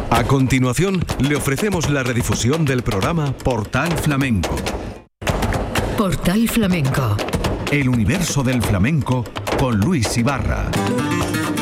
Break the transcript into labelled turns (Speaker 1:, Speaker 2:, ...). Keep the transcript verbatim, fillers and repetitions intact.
Speaker 1: A continuación, le ofrecemos la redifusión del programa Portal Flamenco.
Speaker 2: Portal Flamenco.
Speaker 3: El universo del flamenco con Luis Ibarra.